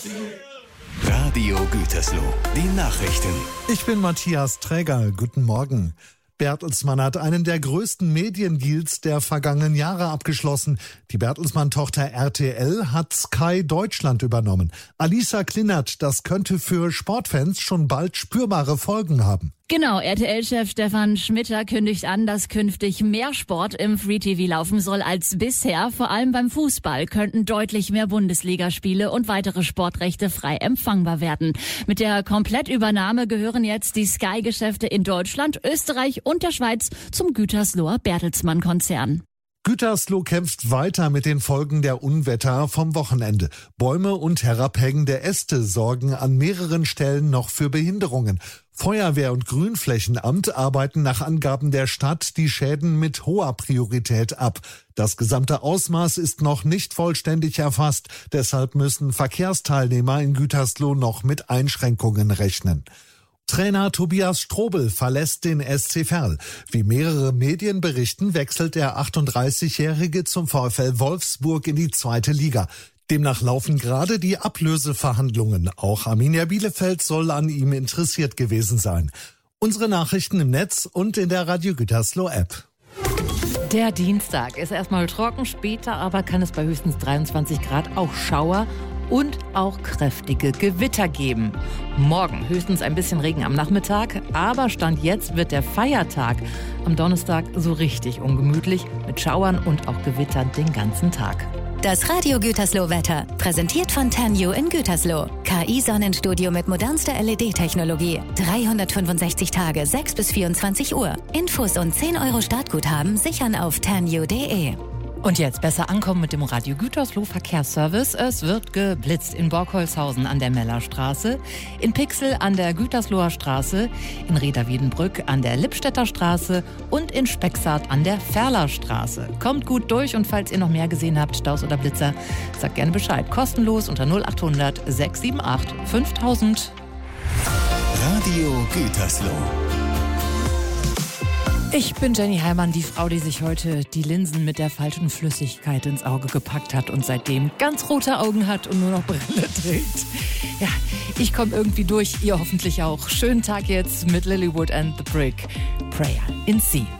Radio Gütersloh, die Nachrichten. Ich bin Matthias Träger. Guten Morgen. Bertelsmann hat einen der größten Mediendeals der vergangenen Jahre abgeschlossen. Die Bertelsmann-Tochter RTL hat Sky Deutschland übernommen. Alisa Klinert, das könnte für Sportfans schon bald spürbare Folgen haben. Genau, RTL-Chef Stefan Schmitter kündigt an, dass künftig mehr Sport im Free-TV laufen soll als bisher. Vor allem beim Fußball könnten deutlich mehr Bundesligaspiele und weitere Sportrechte frei empfangbar werden. Mit der Komplettübernahme gehören jetzt die Sky-Geschäfte in Deutschland, Österreich und der Schweiz zum Gütersloher Bertelsmann-Konzern. Gütersloh kämpft weiter mit den Folgen der Unwetter vom Wochenende. Bäume und herabhängende Äste sorgen an mehreren Stellen noch für Behinderungen. Feuerwehr und Grünflächenamt arbeiten nach Angaben der Stadt die Schäden mit hoher Priorität ab. Das gesamte Ausmaß ist noch nicht vollständig erfasst. Deshalb müssen Verkehrsteilnehmer in Gütersloh noch mit Einschränkungen rechnen. Trainer Tobias Strobel verlässt den SC Verl. Wie mehrere Medien berichten, wechselt der 38-Jährige zum VfL Wolfsburg in die 2. Liga. Demnach laufen gerade die Ablöseverhandlungen. Auch Arminia Bielefeld soll an ihm interessiert gewesen sein. Unsere Nachrichten im Netz und in der Radio Gütersloh App. Der Dienstag ist erstmal trocken, später aber kann es bei höchstens 23 Grad auch Schauer und auch kräftige Gewitter geben. Morgen höchstens ein bisschen Regen am Nachmittag, aber Stand jetzt wird der Feiertag am Donnerstag so richtig ungemütlich mit Schauern und auch Gewittern den ganzen Tag. Das Radio Gütersloh Wetter, präsentiert von Tenju in Gütersloh. KI-Sonnenstudio mit modernster LED-Technologie. 365 Tage, 6 bis 24 Uhr. Infos und 10 € Startguthaben sichern auf tenju.de. Und jetzt besser ankommen mit dem Radio Gütersloh Verkehrsservice. Es wird geblitzt in Borkholzhausen an der Mellerstraße, in Pixel an der Gütersloher Straße, in Reda-Wiedenbrück an der Lippstädter Straße und in Spexart an der Ferlerstraße. Kommt gut durch und falls ihr noch mehr gesehen habt, Staus oder Blitzer, sagt gerne Bescheid. Kostenlos unter 0800 678 5000. Radio Gütersloh. Ich bin Jenny Heimann, die Frau, die sich heute die Linsen mit der falschen Flüssigkeit ins Auge gepackt hat und seitdem ganz rote Augen hat und nur noch Brille trägt. Ja, ich komme irgendwie durch, ihr hoffentlich auch. Schönen Tag jetzt mit Lilywood and the Brick. Prayer in C.